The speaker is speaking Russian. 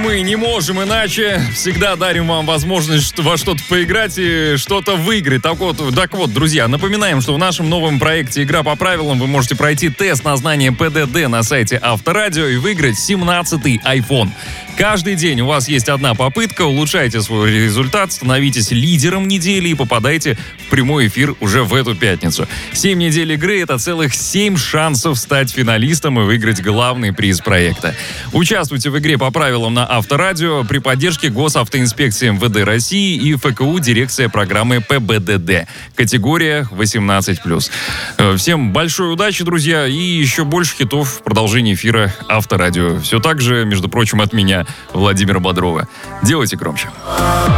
мы не можем иначе. Всегда дарим вам возможность во что-то поиграть и что-то выиграть. Так вот, друзья, напоминаем, что в нашем новом проекте «Игра по правилам» вы можете пройти тест на знание ПДД на сайте Авторадио и выиграть 17-й iPhone. Каждый день у вас есть одна попытка, улучшайте свой результат, становитесь лидером недели и попадайте в прямой эфир уже в эту пятницу. 7 недель игры — это целых 7 шансов стать финалистом и выиграть главный приз проекта. Участвуйте в игре по правилам на Авторадио при поддержке Госавтоинспекции МВД России и ФКУ дирекция программы ПБДД. Категория 18+. Всем большой удачи, друзья, и еще больше хитов в продолжении эфира Авторадио. Все так же, между прочим, от меня, Владимира Бодрова. Делайте громче.